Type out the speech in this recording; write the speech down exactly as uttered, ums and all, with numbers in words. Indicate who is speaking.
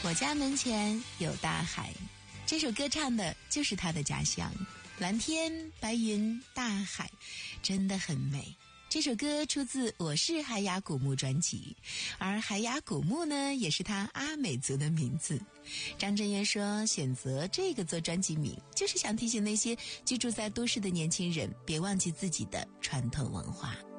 Speaker 1: 我家门前有大海，这首歌唱的就是他的家乡，蓝天白云大海，真的很美。这首歌出自《我是海雅古木》专辑，而海雅古木呢，也是他阿美族的名字。张震岳说，选择这个做专辑名，就是想提醒那些居住在都市的年轻人，别忘记自己的传统文化。